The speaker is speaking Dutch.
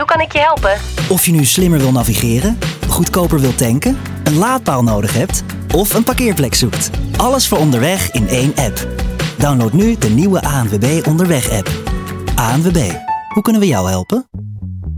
kan ik je helpen? Of je nu slimmer wil navigeren, goedkoper wil tanken, een laadpaal nodig hebt of een parkeerplek zoekt. Alles voor onderweg in één app. Download nu de nieuwe ANWB Onderweg app. ANWB, hoe kunnen we jou helpen?